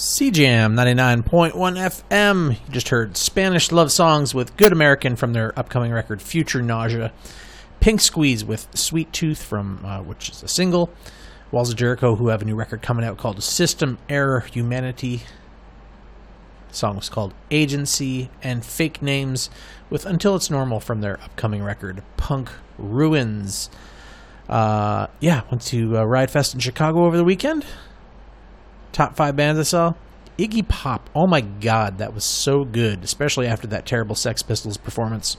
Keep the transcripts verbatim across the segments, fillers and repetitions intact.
C Jam ninety-nine point one F M. You just heard Spanish Love Songs with Good American from their upcoming record Future Nausea. Pink Squeeze with Sweet Tooth from uh, which is a single. Walls of Jericho, who have a new record coming out called System Error Humanity. The song was called Agency. And Fake Names with Until It's Normal from their upcoming record Punk Ruins. Uh, yeah, went to uh, Riot Fest in Chicago over the weekend. Top five bands I saw. Iggy Pop. Oh my god, that was so good, especially after that terrible Sex Pistols performance.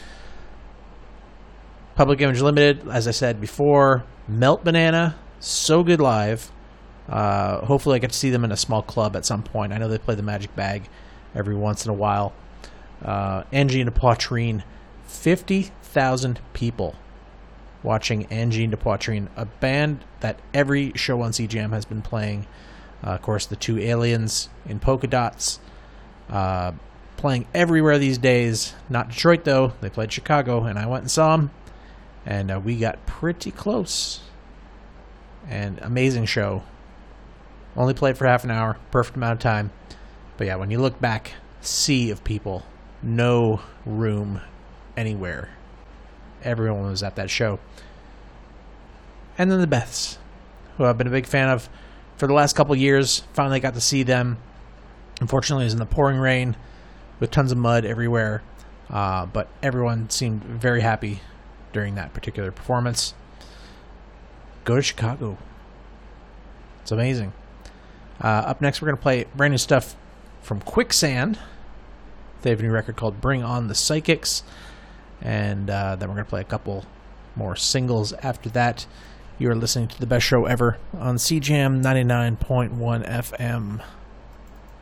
Public Image Limited, as I said before. Melt Banana, so good live. Uh, hopefully I get to see them in a small club at some point. I know they play the Magic Bag every once in a while. Uh, Angie and the Poitrine. fifty thousand people watching Angie and the Poitrine, a band that every show on C Jam has been playing. Uh, of course, the two aliens in polka dots, uh, playing everywhere these days. Not Detroit, though. They played Chicago, and I went and saw them, and uh, we got pretty close. And amazing show. Only played for half an hour, perfect amount of time. But yeah, when you look back, sea of people, no room anywhere. Everyone was at that show. And then the Beths, who I've been a big fan of for the last couple years. Finally got to see them. Unfortunately, it was in the pouring rain with tons of mud everywhere. Uh, but everyone seemed very happy during that particular performance. Go to Chicago. It's amazing. Uh, up next, we're going to play brand new stuff from Quicksand. They have a new record called Bring On the Psychics. And uh, then we're going to play a couple more singles after that. You are listening to the best show ever on C Jam ninety-nine point one F M.